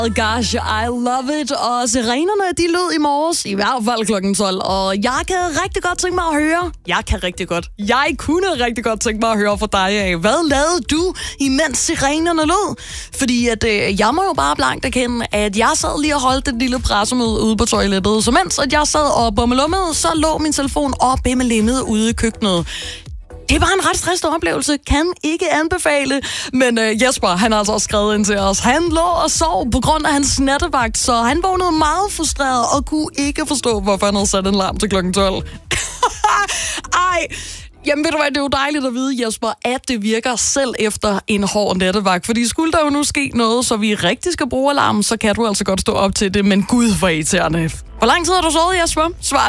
Gosh, I love it. Og sirenerne, de lød i morges, i hvert fald klokken 12. Og jeg kunne rigtig godt tænke mig at høre fra dig af. Hvad lavede du, imens sirenerne lød? Fordi at, jeg må jo bare blankt erkende, at jeg sad lige og holdt et lille pressemøde ude på toilettet. Så mens at jeg sad og bummelummede, så lå min telefon og bimmelemmede ude i køkkenet. Det var en ret stressende oplevelse. Kan ikke anbefale. Men Jesper, han har altså også skrevet ind til os. Han lå og sov på grund af hans nattevagt, så han vågnede meget frustreret og kunne ikke forstå, hvorfor han havde sat en larm til klokken 12. Ej, jamen ved du hvad, det er jo dejligt at vide, Jesper, at det virker selv efter en hård nattevagt. Fordi skulle der jo nu ske noget, så vi rigtig skal bruge alarmen, så kan du altså godt stå op til det. Men gud, hvor irriterende. Hvor lang tid har du sovet, Jesper? Svar